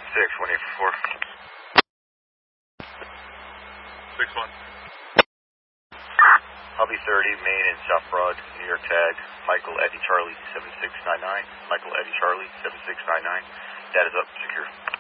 1844. 6-1. Hubby 30, Main and South Broad, New York tag, Michael Eddie Charlie 7699. Michael Eddie Charlie 7699. Data's up, secure.